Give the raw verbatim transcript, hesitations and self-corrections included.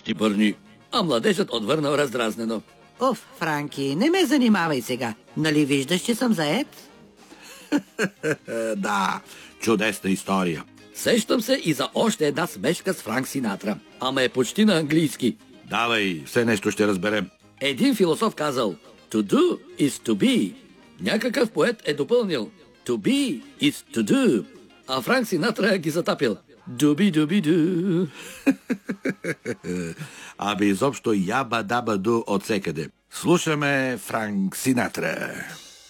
глупости, Бърни. А младежът отвърнал раздразнено. Оф, Франки, не ме занимавай сега. Нали виждаш, че съм заед? Да, чудесна история. Сещам се и за още една смешка с Франк Синатра. Ама е почти на английски. Давай, все нещо ще разберем. Един философ казал: To do is to be. Някакъв поет е допълнил: To be is to do. А Франк Синатра ги затапил: Дуби-дуби-ду. Абе изобщо яба-даба-ду от всекъде. Слушаме Франк Синатра.